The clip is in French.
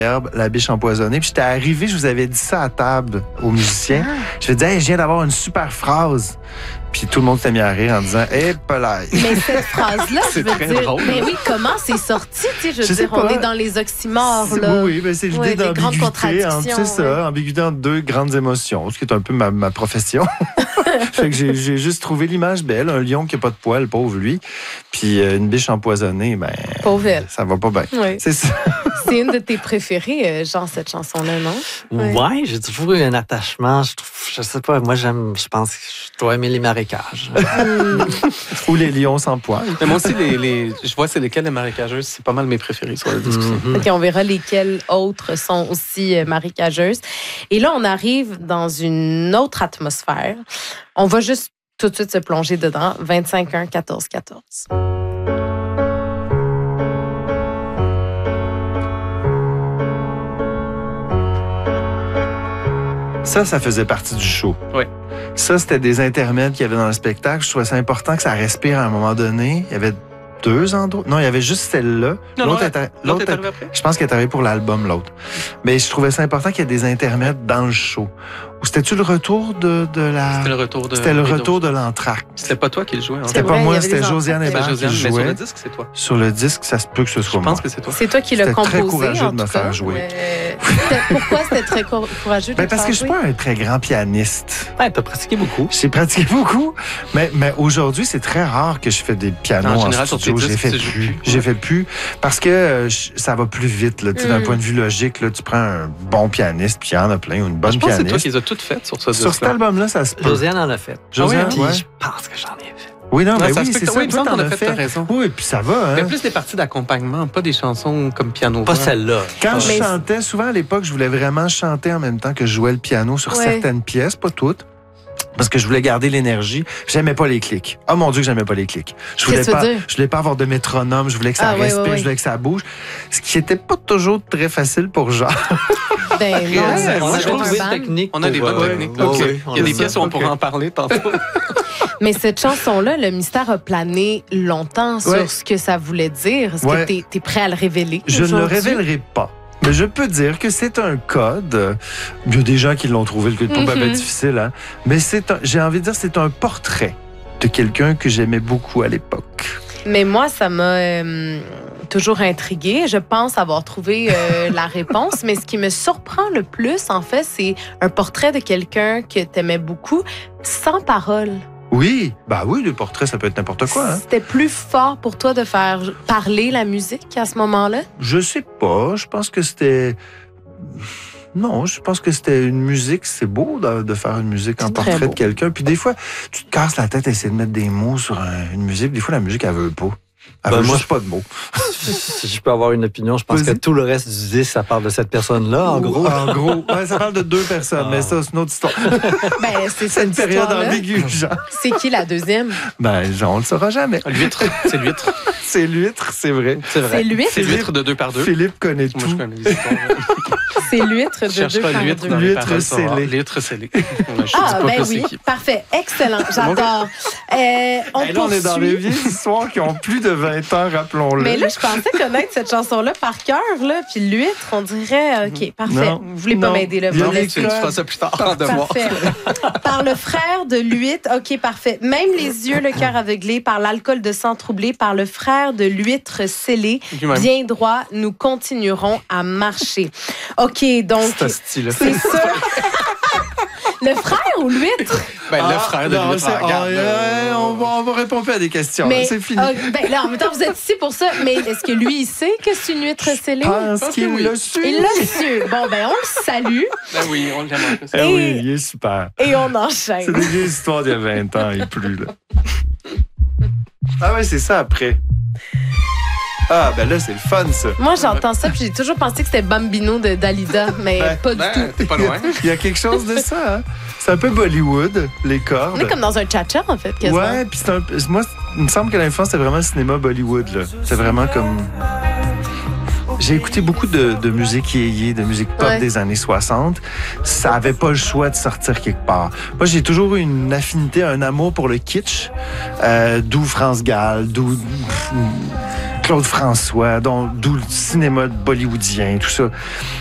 La biche empoisonnée. Puis j'étais arrivé, je vous avais dit ça à table aux musiciens. Je me disais, hey, je viens d'avoir une super phrase. Puis tout le monde s'est mis à rire en disant, hey, pelaille. Mais cette phrase-là, je veux dire, drôle, mais oui, comment c'est sorti? Tu sais, je veux dire, on est dans les oxymores, là. Oui, mais c'est l'idée d'ambiguïté. C'est ça, ouais. ambiguïté entre deux grandes émotions, ce qui est un peu ma profession. Fait que j'ai juste trouvé l'image belle, un lion qui n'a pas de poils, pauvre lui, puis une biche empoisonnée, ben, pauvre elle. Ça va pas bien. Oui. C'est ça. C'est une de tes préférées, Jean, cette chanson-là, non? Ouais, j'ai toujours eu un attachement. Je sais pas, moi, je pense que je dois aimer les marécages. Ou les lions sans poils. Mais moi aussi, je vois c'est lesquelles les marécageuses, c'est pas mal mes préférés sur la discussion. OK, on verra lesquelles autres sont aussi marécageuses. Et là, on arrive dans une autre atmosphère. On va juste tout de suite se plonger dedans. 25-1-14-14. Ça faisait partie du show. Oui. Ça, c'était des intermèdes qu'il y avait dans le spectacle. Je trouvais ça important que ça respire à un moment donné. Il y avait 2 endroits. Non, il y avait juste celle-là. L'autre est arrivé après? Je pense qu'elle est arrivée pour l'album, l'autre. Mais je trouvais ça important qu'il y ait des intermèdes dans le show. Ou c'était-tu le retour de la... C'était le retour de... C'était le retour de l'entracte. C'était pas toi qui le jouais. Hein? C'était pas moi, c'était Josiane Hébert qui mais jouait. sur le disque, c'est toi. Sur le disque, ça se peut que ce soit Je moi. pense que c'est toi. C'est toi qui l'as composé, très courageux en de me tout faire cas. jouer. Pourquoi c'était très courageux de Ben te parce faire que je suis jouer? pas un très grand pianiste. Ouais, t'as pratiqué beaucoup. J'ai pratiqué beaucoup, mais aujourd'hui, c'est très rare que je fais des pianos En en général, sur studio. tes J'ai disques, fait tu joues plus. plus. J'ai fait plus parce que ça va plus vite. Là. D'un point de vue logique, là, tu prends un bon pianiste, puis il y en a plein, ou une bonne Je pense que c'est toi pianiste. qui les as toutes faites sur ce Sur cet disque-là. album-là, ça se peut. Josiane en a fait. Josiane, Puis ouais. je pense que j'en ai fait. Oui, non, mais ça oui, se peut c'est que ça. oui, il me Toi, semble t'en qu'on a as fait, t'as fait. raison. Oui, puis ça va. Hein? Mais plus des parties d'accompagnement, pas des chansons comme piano. Pas celle-là. Quand je Mais- chantais, souvent à l'époque, je voulais vraiment chanter en même temps que je jouais le piano sur Ouais. certaines pièces, pas toutes. Parce que je voulais garder l'énergie. J'aimais pas les clics. Oh mon Dieu, que j'aimais pas les clics. Je voulais Qu'est-ce que tu pas, veux dire? je voulais pas avoir de métronome. Je voulais que ça Ah, ouais, respire. ouais, ouais. Je voulais que ça bouge. Ce qui était pas toujours très facile pour Jean. Ben non, Ouais, On a c'est trouvé un une band. technique. On a des pour, bonnes techniques. ouais, OK. ouais, Il y a des on pièces où on OK. pourra en parler tantôt. Mais cette chanson-là, le mystère a plané longtemps Ouais. sur ce que ça voulait dire. Est-ce Ouais. que t'es prêt à le révéler? Je ne le aujourd'hui? révélerai pas. Mais je peux dire que c'est un code. Il y a des gens qui l'ont trouvé, le pas bien difficile. Hein? Mais j'ai envie de dire, c'est un portrait de quelqu'un que j'aimais beaucoup à l'époque. Mais moi, ça m'a toujours intriguée. Je pense avoir trouvé la réponse. Mais ce qui me surprend le plus, en fait, c'est un portrait de quelqu'un que t'aimais beaucoup, sans parole. Oui, bah oui, le portrait, ça peut être n'importe quoi. Hein? C'était plus fort pour toi de faire parler la musique à ce moment-là? Je sais pas. Je pense que c'était... Non, je pense que c'était une musique. C'est beau de faire une musique en C'est très portrait beau. de quelqu'un. Puis des fois, tu te casses la tête à essayer de mettre des mots sur une musique. Des fois, la musique, elle veut pas. Elle veut moi, juste pas de mots. Si je peux avoir une opinion, je pense que Vas-y. tout le reste du disque, ça parle de cette personne-là, en gros. En gros. Ouais, ça parle de 2 personnes, mais ça, c'est une autre histoire. Ben, c'est C'est une cette période histoire-là. ambiguë, Jean. C'est qui la deuxième? Ben, Jean, on le saura jamais. L'huître, c'est l'huître. C'est l'huître, c'est vrai. C'est vrai. C'est l'huître? C'est l'huître de 2 par 2. Philippe connaît Moi, je tout. connais les histoires. C'est l'huître de Je cherche 2 pas par l'huître 2. dans les L'huître paroles. scellée. L'huître scellée. Ah, ben oui, parfait, excellent, j'adore. On Hey, là, on est dans les poursuit. vieilles histoires qui ont plus de 20 ans, rappelons-le. Mais là, je pensais connaître cette chanson-là par cœur, là, puis l'huître, on dirait, OK, parfait. Non, Vous voulez pas non. m'aider, là, Il y a vous des laissez. Tu feras ça plus tard en devoir. Parfait. Par le frère de l'huître, OK, parfait. Même les yeux, le cœur aveuglé, par l'alcool de sang troublé, par le frère de l'huître scellé, Lui-même. bien droit, nous continuerons à marcher. OK, donc, C'est style. c'est ça. Le frère ou l'huître? Ben, le frère de non, l'huître. c'est- Regarde. on va répondre plus à des questions. Mais, C'est fini. ben là, en même temps, vous êtes ici pour ça. Mais est-ce que lui, il sait que c'est une huître scellée? Je pense pense qu'il que oui. l'a su. Il l'a su. Bon, ben, on le salue Ben oui, on l'aime un peu. Eh ça. oui, il est super. et on C'est enchaîne. des vieilles histoires d'il y a 20 ans et plus, là. Ah ouais, c'est ça après. Ah, ben là, c'est le fun, ça. Moi, j'entends ça, puis j'ai toujours pensé que c'était Bambino de Dalida, mais Ben, pas du Ben, tout. t'es pas loin. Il y a quelque chose de ça, hein? C'est un peu Bollywood, les cordes. On est comme dans un cha-cha, en fait, quasiment. Ouais, puis c'est un peu... Moi, il me semble que l'influence, c'est vraiment le cinéma Bollywood, là. C'est vraiment comme... J'ai écouté beaucoup de musique yéyé, de musique pop Ouais. des années 60. Ça avait pas le choix de sortir quelque part. Moi, j'ai toujours eu une affinité, un amour pour le kitsch, d'où France Gall, d'où Claude François, d'où le cinéma bollywoodien, tout ça.